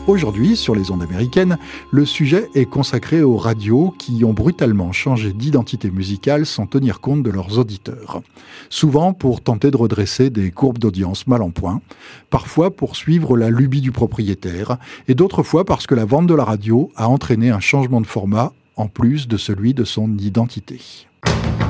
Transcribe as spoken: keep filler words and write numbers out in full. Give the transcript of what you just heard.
Aujourd'hui, sur les ondes américaines, le sujet est consacré aux radios qui ont brutalement changé d'identité musicale sans tenir compte de leurs auditeurs. Souvent pour tenter de redresser des courbes d'audience mal en point, parfois pour suivre la lubie du propriétaire, et d'autres fois parce que la vente de la radio a entraîné un changement de format en plus de celui de son identité.